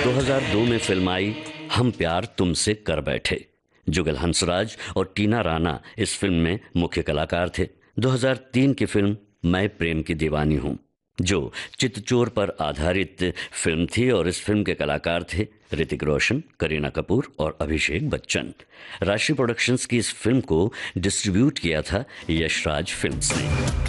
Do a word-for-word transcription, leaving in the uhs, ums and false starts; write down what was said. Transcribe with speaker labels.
Speaker 1: दो हज़ार दो में फिल्म आई हम प्यार तुमसे कर बैठे। जुगल हंसराज और टीना राणा इस फिल्म में मुख्य कलाकार थे। दो हज़ार तीन की फिल्म मैं प्रेम की दीवानी हूँ, जो चितचोर पर आधारित फिल्म थी और इस फिल्म के कलाकार थे ऋतिक रोशन, करीना कपूर और अभिषेक बच्चन। राशि प्रोडक्शंस की इस फिल्म को डिस्ट्रीब्यूट किया था यशराज फिल्म्स ने।